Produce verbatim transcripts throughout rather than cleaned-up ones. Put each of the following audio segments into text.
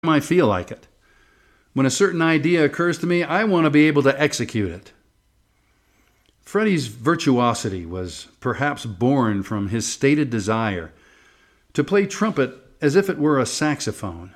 I feel like it. When a certain idea occurs to me, I want to be able to execute it. Freddie's virtuosity was perhaps born from his stated desire to play trumpet as if it were a saxophone.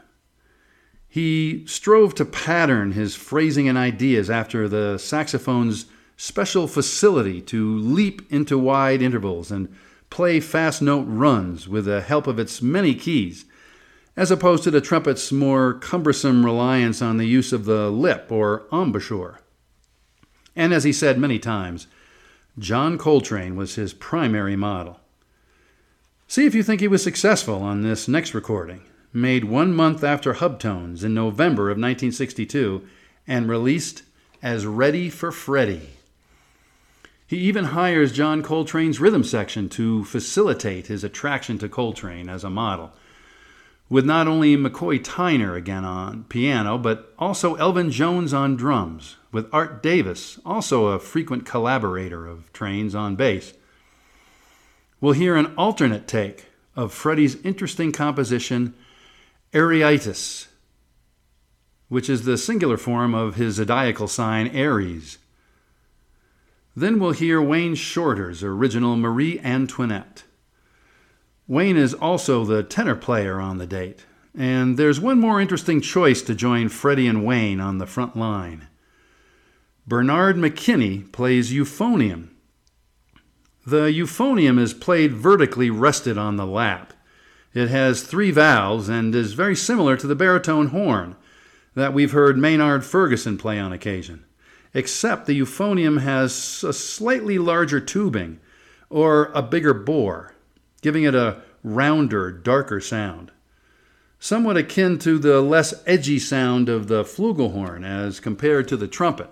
He strove to pattern his phrasing and ideas after the saxophone's special facility to leap into wide intervals and play fast note runs with the help of its many keys, as opposed to the trumpet's more cumbersome reliance on the use of the lip or embouchure. And as he said many times, John Coltrane was his primary model. See if you think he was successful on this next recording, made one month after Hubtones in November of nineteen sixty-two and released as Ready for Freddie. He even hires John Coltrane's rhythm section to facilitate his attraction to Coltrane as a model, with not only McCoy Tyner again on piano, but also Elvin Jones on drums, with Art Davis, also a frequent collaborator of Trane's, on bass. We'll hear an alternate take of Freddie's interesting composition, Areitis, which is the singular form of his zodiacal sign, Aries. Then we'll hear Wayne Shorter's original Marie Antoinette. Wayne is also the tenor player on the date, and there's one more interesting choice to join Freddie and Wayne on the front line. Bernard McKinney plays euphonium. The euphonium is played vertically rested on the lap. It has three valves and is very similar to the baritone horn that we've heard Maynard Ferguson play on occasion, except the euphonium has a slightly larger tubing or a bigger bore, giving it a rounder, darker sound, somewhat akin to the less edgy sound of the flugelhorn as compared to the trumpet.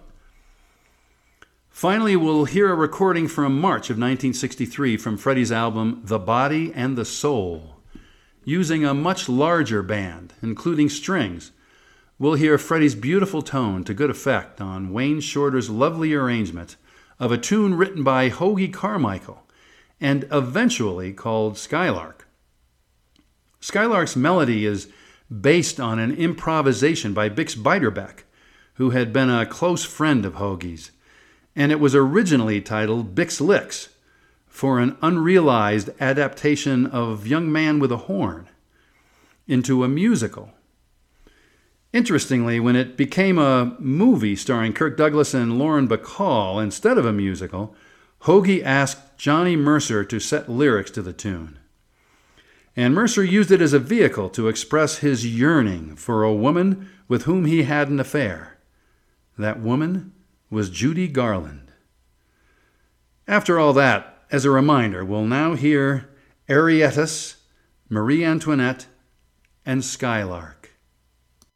Finally, we'll hear a recording from March of nineteen sixty-three from Freddie's album The Body and the Soul. Using a much larger band, including strings, we'll hear Freddie's beautiful tone to good effect on Wayne Shorter's lovely arrangement of a tune written by Hoagy Carmichael and eventually called Skylark. Skylark's melody is based on an improvisation by Bix Beiderbecke, who had been a close friend of Hoagy's, and it was originally titled Bix Licks, for an unrealized adaptation of Young Man with a Horn into a musical. Interestingly, when it became a movie starring Kirk Douglas and Lauren Bacall instead of a musical, Hoagy asked Johnny Mercer to set lyrics to the tune. And Mercer used it as a vehicle to express his yearning for a woman with whom he had an affair. That woman was Judy Garland. After all that, as a reminder, we'll now hear Areitis, Marie Antoinette, and Skylark.